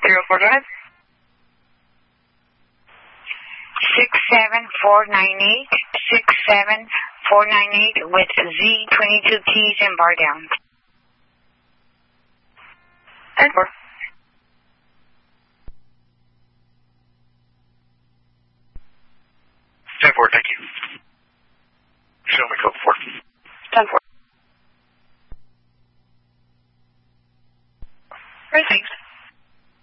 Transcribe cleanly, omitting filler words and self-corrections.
674, go ahead. 67498. 67498 with Z22 keys and bar down. And 4.